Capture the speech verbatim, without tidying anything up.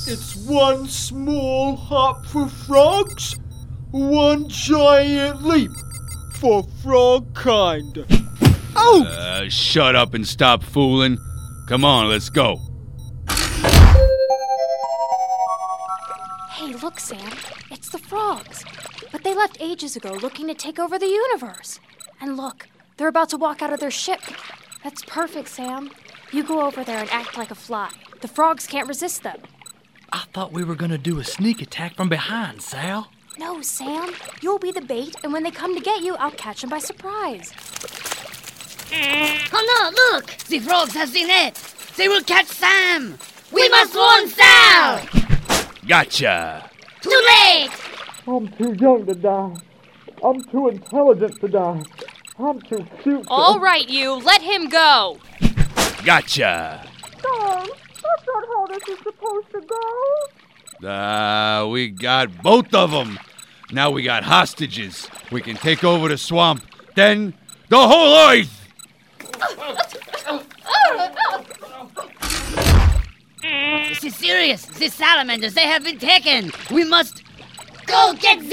It's one small hop for frogs, one giant leap for frog kind. Oh! Uh, shut up and stop fooling. Come on, let's go. Hey, look, Sam. It's the frogs. But they left ages ago looking to take over the universe. And look, they're about to walk out of their ship. That's perfect, Sam. You go over there and act like a fly. The frogs can't resist them. I thought we were gonna do a sneak attack from behind, Sal. No, Sam. You'll be the bait, and when they come to get you, I'll catch them by surprise. Oh no, look! The frogs have seen it! They will catch Sam! We must warn Sal! Gotcha! Too late! I'm too young to die. I'm too intelligent to die. I'm too cute to... All right, you. Let him go. Gotcha! Sam, that's not how this is supposed to go. Uh, we got both of them. Now we got hostages. We can take over the swamp. Then, the whole earth! This is serious. The salamanders, they have been taken. We must go get them!